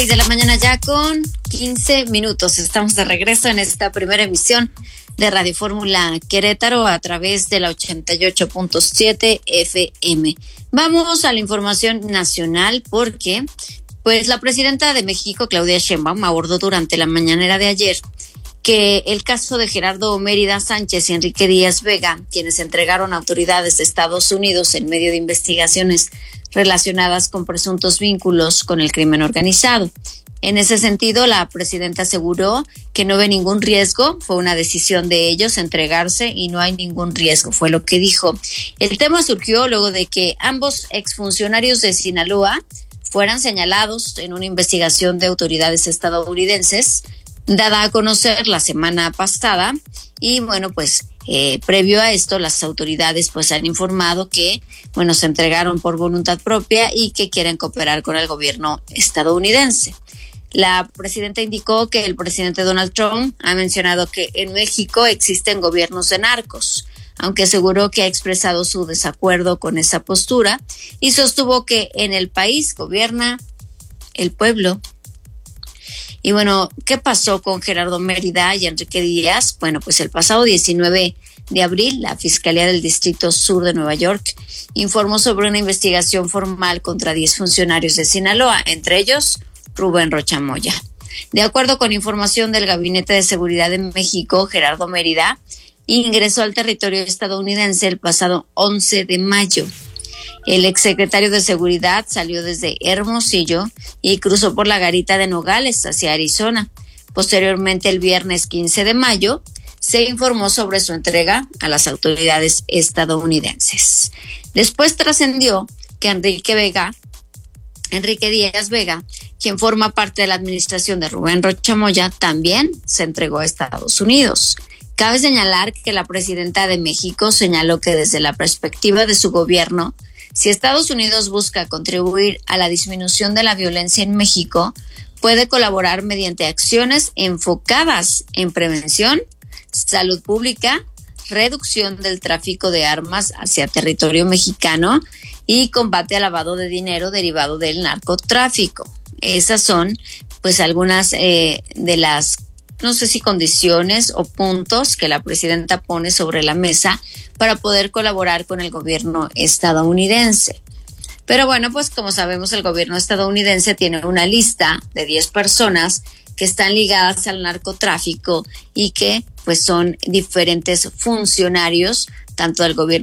De la mañana ya con 15 minutos. Estamos de regreso en esta primera emisión de Radio Fórmula Querétaro a través de la 88.7 FM. Vamos a la información nacional porque pues la presidenta de México, Claudia Sheinbaum, abordó durante la mañanera de ayer que el caso de Gerardo Mérida Sánchez y Enrique Díaz Vega, quienes entregaron a autoridades de Estados Unidos en medio de investigaciones relacionadas con presuntos vínculos con el crimen organizado. En ese sentido, la presidenta aseguró que no ve ningún riesgo, fue una decisión de ellos entregarse y no hay ningún riesgo, fue lo que dijo. El tema surgió luego de que ambos exfuncionarios de Sinaloa fueran señalados en una investigación de autoridades estadounidenses dada a conocer la semana pasada y bueno, pues previo a esto las autoridades pues han informado que bueno, se entregaron por voluntad propia y que quieren cooperar con el gobierno estadounidense. La presidenta indicó que el presidente Donald Trump ha mencionado que en México existen gobiernos de narcos, aunque aseguró que ha expresado su desacuerdo con esa postura y sostuvo que en el país gobierna el pueblo. Y bueno, ¿qué pasó con Gerardo Mérida y Enrique Díaz? Bueno, pues el pasado 19 de abril, la Fiscalía del Distrito Sur de Nueva York informó sobre una investigación formal contra 10 funcionarios de Sinaloa, entre ellos Rubén Rocha Moya. De acuerdo con información del Gabinete de Seguridad de México, Gerardo Mérida ingresó al territorio estadounidense el pasado 11 de mayo. El exsecretario de Seguridad salió desde Hermosillo y cruzó por la garita de Nogales hacia Arizona. Posteriormente, el viernes 15 de mayo, se informó sobre su entrega a las autoridades estadounidenses. Después trascendió que Enrique Díaz Vega, quien forma parte de la administración de Rubén Rocha Moya, también se entregó a Estados Unidos. Cabe señalar que la presidenta de México señaló que desde la perspectiva de su gobierno, si Estados Unidos busca contribuir a la disminución de la violencia en México, puede colaborar mediante acciones enfocadas en prevención, salud pública, reducción del tráfico de armas hacia territorio mexicano y combate al lavado de dinero derivado del narcotráfico. Esas son pues algunas de las, no sé si condiciones o puntos que la presidenta pone sobre la mesa para poder colaborar con el gobierno estadounidense. Pero bueno, pues como sabemos, el gobierno estadounidense tiene una lista de 10 personas que están ligadas al narcotráfico y que pues son diferentes funcionarios tanto del gobierno